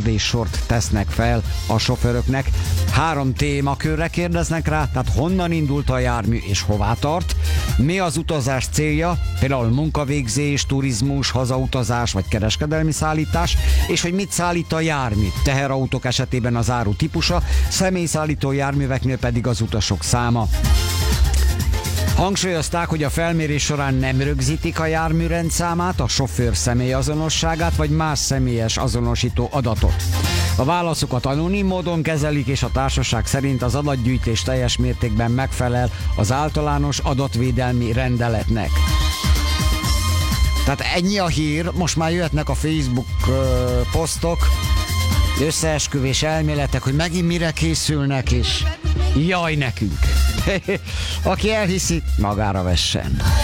kérdéssort tesznek fel a sofőröknek. 3 témakörre kérdeznek rá, tehát honnan indult a jármű és hová tart, mi az utazás célja, például munkavégzés, turizmus, hazautazás vagy kereskedelmi szállítás, és hogy mit szállít a jármű. Teherautók esetében az áru típusa, személyszállító járműveknél pedig az utasok száma. Hangsúlyozták, hogy a felmérés során nem rögzítik a jármű rendszámát, a sofőr személyazonosságát vagy más személyes azonosító adatot. A válaszokat anonim módon kezelik, és a társaság szerint az adatgyűjtés teljes mértékben megfelel az általános adatvédelmi rendeletnek. Tehát ennyi a hír, most már jöhetnek a Facebook posztok, összeesküvés elméletek, hogy megint mire készülnek, és jaj nekünk. Aki elhiszi, magára vessen.